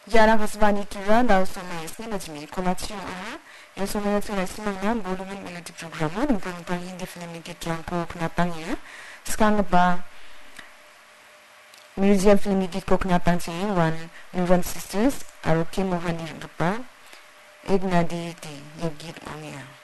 Yara Hasbani Tura, Lao Somayas Najmi, Comation, yang Somayas Simana, Bolumin Melody Program, yang Pang Indefinite Lampo, Knapanya, Skangaba Museum Filmiki Koknapansi, one Nuvan Sisters, Aroki Mohani Rupa, Ignadi, Yogit Omia.